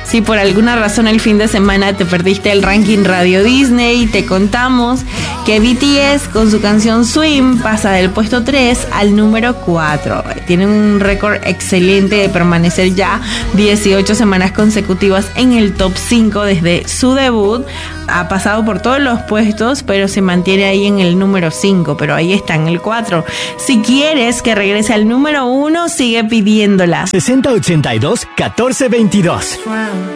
Si por alguna razón el fin de semana te perdiste el ranking Radio Disney, te contamos que BTS con su canción Swim pasa del puesto 3 al número 4. Tienen un récord excelente de permanecer ya 18 semanas consecutivas en el top 5 desde su debut. Ha pasado por todos los puestos, pero se mantiene ahí en el número 5, pero ahí está en el 4. Si quieres que regrese al número 1, sigue pidiéndola. 6082-1422.